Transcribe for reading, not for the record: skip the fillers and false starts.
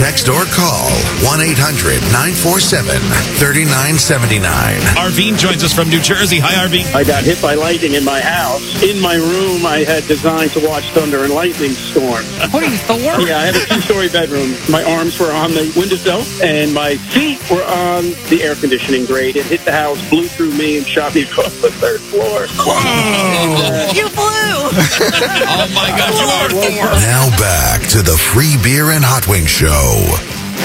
text or call 1-800-947-3979. Arvine joins us from New Jersey. Hi, Arvine. I got hit by lightning in my house. In my room, I had designed to watch thunder and lightning storm. What are you, Thor? Yeah, I had a two-story bedroom. My arms were on the windowsill, and my feet were on the air conditioning grate. It hit the house, blew through me, and shot me across the third floor. Whoa! You flew! Oh, my gosh, you are Thor. Now back to the Free Beer and Hot Wings Show.